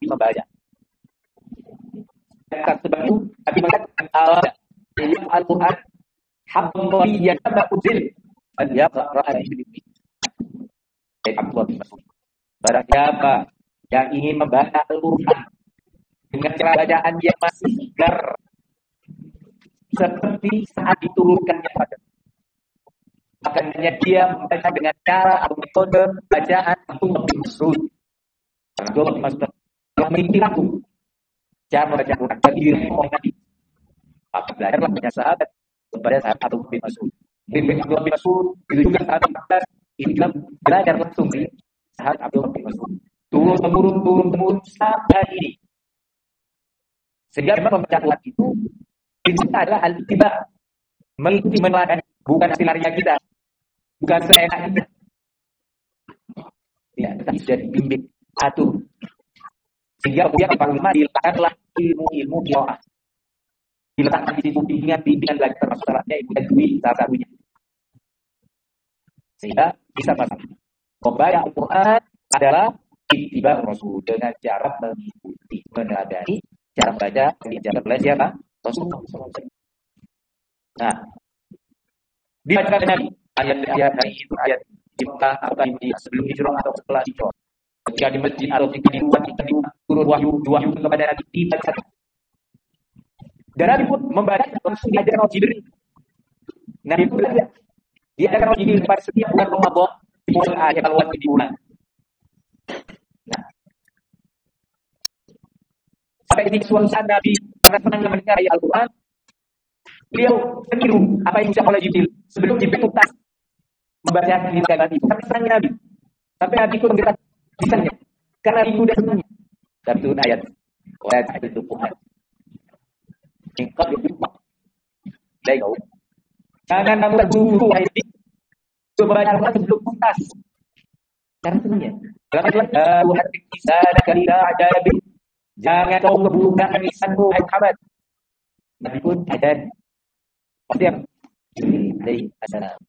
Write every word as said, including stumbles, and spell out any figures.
membaca. Sebab itu Nabi mengatakan Al-Quran haqqan yatabudil al-yaqra al-ibni. Abdullah bin Mas'ud. Barang siapa yang ingin membaca Al-Quran dengan cara bacaan yang masih segar seperti saat diturunkannya pada, makanya dia membaca dengan cara atau metode bacaan Abdullah bin Mas'ud. Abdullah bin Mas'ud telah mengikuti aku cara membaca Al-Quran bagi diri orang Nabi. Maka belajarlah banyak sahabat kepada sahabat Abdullah bin Mas'ud. Bin Abdullah bin Mas'ud itu juga sahabat empat itu juga belajar langsung dari sahabat Abdullah bin Mas'ud. Turun temurun turun temurun sampai hari ini. Sehingga memang membaca Al-Quran itu itu adalah al-ittiba, mengikuti meneladani, bukan hasil larinya kita, bukan seenak kita. Ya, tetapi sudah dibimbing, atur. Sehingga kemudian para ulama diletakkanlah ilmu-ilmu qiraah. Diletakkan di situ bimbingan-bimbingan belajar termasuk salahnya Ibu Dwi salah satunya. Sehingga bisa paham. Membaca Al-Quran adalah ittiba Rasul dengan cara mengikuti, meneladani cara baca, cara belajar apa? Rasulullah shallallahu alaihi wasallam. Nah, dibacakan dengan ayat-ayat dari itu ayat kita apa ini sebelum hijrah atau setelah hijrah. Ketika di masjid atau ketika di rumah kita turun wahyu wahyu kepada Nabi dibaca. Dan Nabi pun membaca langsung diajarkan oleh Jibril. Nabi pun belajar. Diajarkan oleh Jibril pada setiap bulan Ramadan diulang ayat al-wahyu diulang. Nah, sampai ketika suatu saat Nabi sangat senang mendengar ayat Al-Quran, beliau meniru apa yang diucapkan oleh Jibril sebelum Jibril tuntas membaca kalimat Nabi. Tapi senangnya Nabi, sampai Nabi pun menggerak lisannya karena rindu dan senangnya. Dan turun ayat, ayat itu Tuhan. Engkau berjumpa, dari kau. Jangan kamu terburu ayat ini. Coba baca Al-Quran sebelum tuntas. Karena senangnya. Jangan Tuhan bisa ada kalimat ada lebih. Jangan kau keburukan lisanmu, hai Muhammad. Nabi pun ajar. Pasti yang dari asal